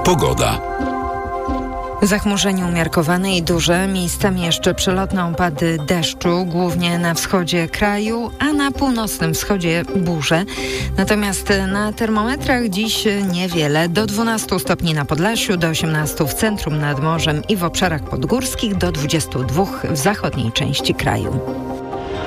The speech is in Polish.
Pogoda. Zachmurzenie umiarkowane i duże, miejscami jeszcze przelotne opady deszczu, głównie na wschodzie kraju, a na północnym wschodzie burze. Natomiast na termometrach dziś niewiele, do 12 stopni na Podlasiu, do 18 w centrum, nad morzem i w obszarach podgórskich, do 22 w zachodniej części kraju.